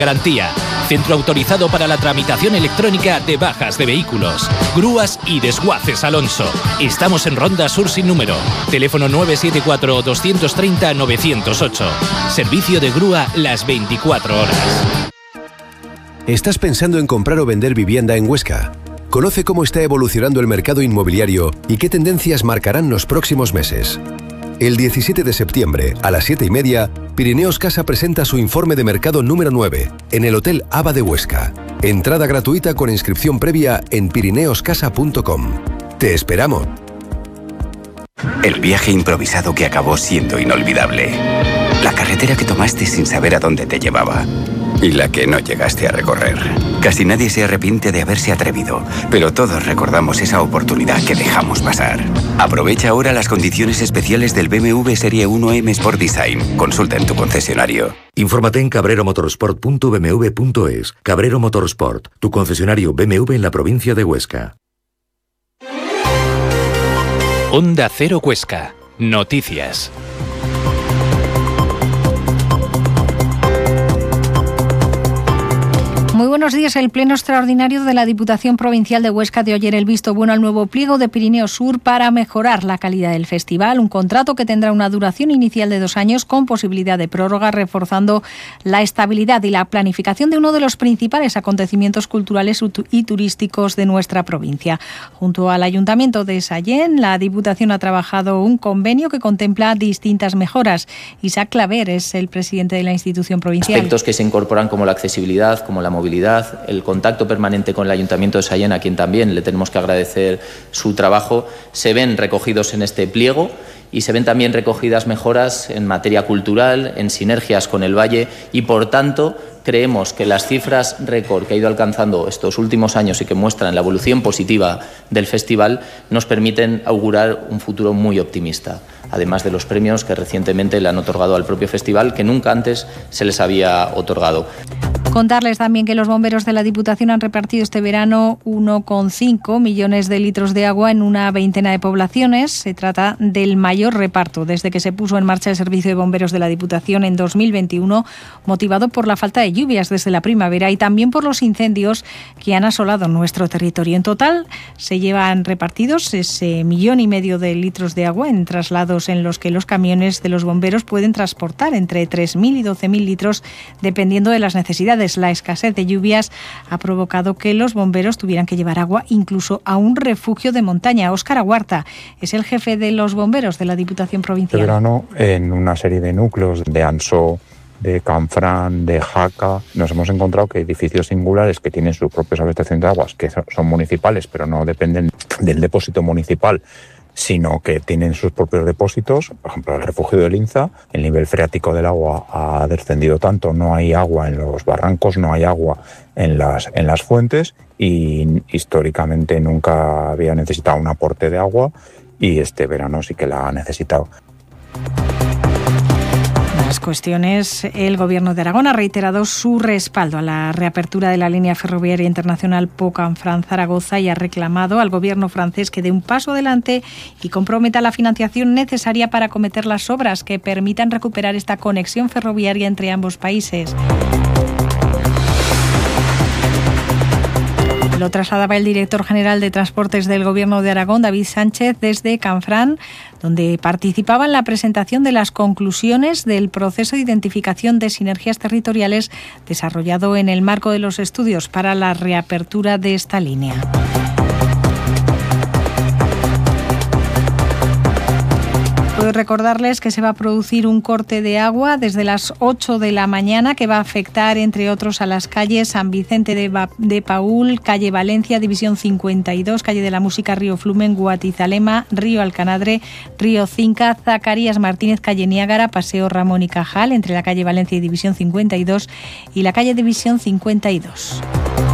Garantía. Centro autorizado para la tramitación electrónica de bajas de vehículos, grúas y desguaces Alonso. Estamos en Ronda Sur sin número. Teléfono 974-230-908. Servicio de grúa las 24 horas. ¿Estás pensando en comprar o vender vivienda en Huesca? Conoce cómo está evolucionando el mercado inmobiliario y qué tendencias marcarán los próximos meses. El 17 de septiembre, a las 7:30, Pirineos Casa presenta su informe de mercado número 9, en el Hotel Aba de Huesca. Entrada gratuita con inscripción previa en pirineoscasa.com. ¡Te esperamos! El viaje improvisado que acabó siendo inolvidable. La carretera que tomaste sin saber a dónde te llevaba. Y la que no llegaste a recorrer. Casi nadie se arrepiente de haberse atrevido, pero todos recordamos esa oportunidad que dejamos pasar. Aprovecha ahora las condiciones especiales del BMW Serie 1 M Sport Design. Consulta en tu concesionario. Infórmate en cabreromotorsport.bmw.es. Cabrero Motorsport, tu concesionario BMW en la provincia de Huesca. Onda Cero Huesca. Noticias. Muy buenos días. El Pleno Extraordinario de la Diputación Provincial de Huesca dio ayer el visto bueno al nuevo pliego de Pirineo Sur para mejorar la calidad del festival, un contrato que tendrá una duración inicial de 2 años con posibilidad de prórroga, reforzando la estabilidad y la planificación de uno de los principales acontecimientos culturales y turísticos de nuestra provincia. Junto al Ayuntamiento de Sallent, la Diputación ha trabajado un convenio que contempla distintas mejoras. Isaac Claver es el presidente de la institución provincial. Aspectos que se incorporan como la accesibilidad, como la movilidad, el contacto permanente con el Ayuntamiento de Sallent, a quien también le tenemos que agradecer su trabajo, se ven recogidos en este pliego y se ven también recogidas mejoras en materia cultural, en sinergias con el Valle y, por tanto, creemos que las cifras récord que ha ido alcanzando estos últimos años y que muestran la evolución positiva del festival nos permiten augurar un futuro muy optimista, además de los premios que recientemente le han otorgado al propio festival, que nunca antes se les había otorgado. Contarles también que los bomberos de la Diputación han repartido este verano 1,5 millones de litros de agua en una veintena de poblaciones. Se trata del mayor reparto desde que se puso en marcha el servicio de bomberos de la Diputación en 2021, motivado por la falta de lluvias desde la primavera y también por los incendios que han asolado nuestro territorio. En total se llevan repartidos ese 1,5 millones de litros de agua en traslados en los que los camiones de los bomberos pueden transportar entre 3.000 y 12.000 litros dependiendo de las necesidades. La escasez de lluvias ha provocado que los bomberos tuvieran que llevar agua incluso a un refugio de montaña. Óscar Aguarta es el jefe de los bomberos de la Diputación Provincial. Este verano, en una serie de núcleos de Ansó, de Canfrán, de Jaca, nos hemos encontrado que edificios singulares que tienen sus propios abastecimientos de aguas, que son municipales, pero no dependen del depósito municipal, sino que tienen sus propios depósitos. Por ejemplo, el refugio de Linza, el nivel freático del agua ha descendido tanto, no hay agua en los barrancos, no hay agua en las fuentes y históricamente nunca había necesitado un aporte de agua y este verano sí que la ha necesitado. Cuestiones, el Gobierno de Aragón ha reiterado su respaldo a la reapertura de la línea ferroviaria internacional Pau-Canfranc-Zaragoza y ha reclamado al Gobierno francés que dé un paso adelante y comprometa la financiación necesaria para acometer las obras que permitan recuperar esta conexión ferroviaria entre ambos países. Lo trasladaba el director general de Transportes del Gobierno de Aragón, David Sánchez, desde Canfrán, donde participaba en la presentación de las conclusiones del proceso de identificación de sinergias territoriales desarrollado en el marco de los estudios para la reapertura de esta línea. Puedo recordarles que se va a producir un corte de agua desde las 8 de la mañana que va a afectar, entre otros, a las calles San Vicente de Paúl, calle Valencia, División 52, calle de la Música, Río Flumen, Guatizalema, Río Alcanadre, Río Cinca, Zacarías Martínez, calle Niágara, Paseo Ramón y Cajal, entre la calle Valencia y División 52 y la calle División 52.